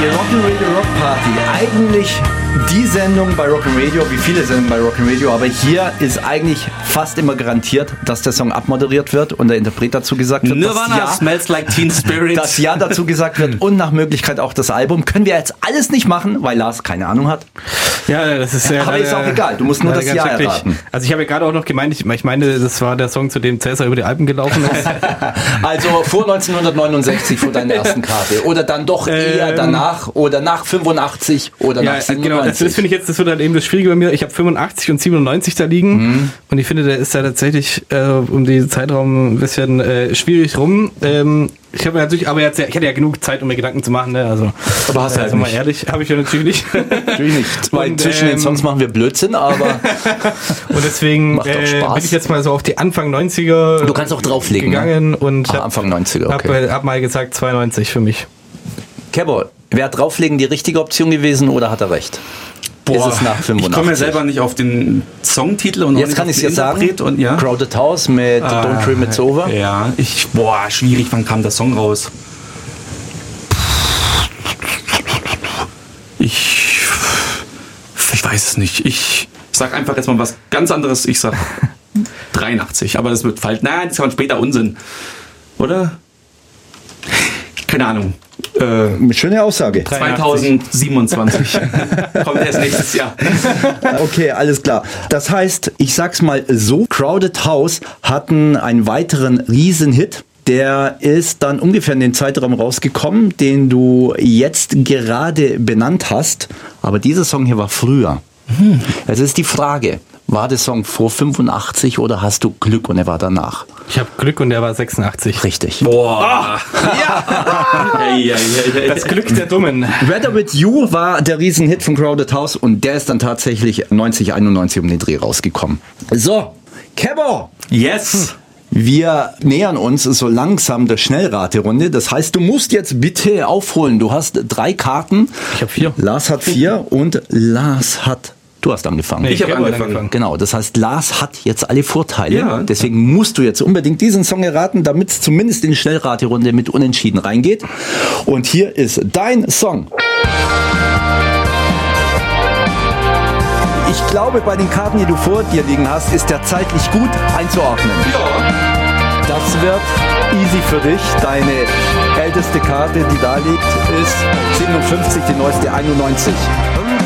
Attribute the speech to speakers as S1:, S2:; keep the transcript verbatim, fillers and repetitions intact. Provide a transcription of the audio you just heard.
S1: Die Rock'n'Radio Rock Party, eigentlich die Sendung bei Rock'n'Radio, wie viele Sendungen bei Rock'n'Radio, aber hier ist eigentlich fast immer garantiert, dass der Song abmoderiert wird und der Interpret dazu gesagt wird.
S2: Nirvana,
S1: ja,
S2: Smells Like Teen Spirit.
S1: Das Ja dazu gesagt wird und nach Möglichkeit auch das Album. Können wir jetzt alles nicht machen, weil Lars keine Ahnung hat.
S3: Ja, das ist ja.
S1: Aber ist auch egal, du musst nur das Ja erraten.
S3: Also ich habe ja gerade auch noch gemeint, ich, ich meine, das war der Song, zu dem Cäsar über die Alpen gelaufen ist.
S1: Also vor neunzehnhundertneunundsechzig, vor deiner ersten Karte. Oder dann doch eher ähm, danach oder nach fünfundachtzig oder
S3: ja,
S1: nach siebenundneunzig.
S3: Genau, das finde ich jetzt, das wird dann eben das Schwierige bei mir. Ich habe fünfundachtzig und siebenundneunzig da liegen mhm. und ich finde, der ist da tatsächlich äh, um den Zeitraum ein bisschen äh, schwierig rum. Ähm, Ich habe natürlich, aber jetzt, ich hatte ja genug Zeit, um mir Gedanken zu machen. Ne? Also,
S1: aber hast du
S3: äh,
S1: halt
S3: also
S1: nicht.
S3: Mal ehrlich, habe ich ja natürlich nicht.
S1: Natürlich nicht. Weil
S3: und,
S1: zwischen
S3: ähm,
S1: den Songs machen wir Blödsinn, aber
S3: und deswegen
S1: macht doch
S3: äh,
S1: Spaß.
S3: bin ich jetzt mal so auf die Anfang neunziger
S1: Du kannst auch drauflegen,
S3: gegangen
S1: ne?
S3: und
S1: Ach,
S3: hab,
S1: Anfang neunziger, okay.
S3: hab, hab mal gesagt zweiundneunzig für mich.
S1: Kebo, wäre drauflegen die richtige Option gewesen oder hat er recht?
S2: Boah,
S1: ist es nach fünfundachtzig?
S2: Ich komme ja selber nicht auf den Songtitel und auch
S1: jetzt
S2: nicht
S1: kann
S2: auf
S1: ich es
S2: den
S1: jetzt sagen.
S2: Interpret und, ja.
S1: Crowded House mit
S2: ah,
S1: Don't Dream It's Over.
S2: Ja, ich, boah, schwierig, wann kam der Song raus? Ich, ich weiß es nicht. Ich sag einfach jetzt mal was ganz anderes. Ich sag dreiundachtzig, aber das wird falsch. Nein, das kann später Unsinn. Oder? Keine Ahnung.
S1: Äh, Schöne Aussage.
S2: zweitausendsiebenundzwanzig kommt erst nächstes Jahr.
S1: Okay, alles klar. Das heißt, ich sag's mal so, Crowded House hatten einen weiteren Riesenhit. Der ist dann ungefähr in den Zeitraum rausgekommen, den du jetzt gerade benannt hast. Aber dieser Song hier war früher. Hm. Jetzt ist die Frage, war der Song vor fünfundachtzig oder hast du Glück und er war danach?
S3: Ich habe Glück und er war sechsundachtzig.
S1: Richtig.
S2: Boah. Ja. hey, hey, hey, hey.
S3: Das Glück der Dummen.
S1: Weather With You war der Riesenhit von Crowded House und der ist dann tatsächlich neunzig, einundneunzig um den Dreh rausgekommen. So, Kebo.
S2: Yes.
S1: Wir nähern uns so langsam der Schnellraterunde. Das heißt, du musst jetzt bitte aufholen. Du hast drei Karten.
S3: Ich habe vier.
S1: Lars hat vier und Lars hat... Du hast angefangen.
S2: Nee, ich habe angefangen.
S3: angefangen.
S1: Genau, das heißt, Lars hat jetzt alle Vorteile.
S2: Ja.
S1: Deswegen musst du jetzt unbedingt diesen Song erraten, damit es zumindest in die Schnellraterunde mit Unentschieden reingeht. Und hier ist dein Song. Ich glaube, bei den Karten, die du vor dir liegen hast, ist der zeitlich gut einzuordnen.
S2: Ja.
S1: Das wird easy für dich. Deine älteste Karte, die da liegt, ist siebenundfünfzig, die neueste einundneunzig.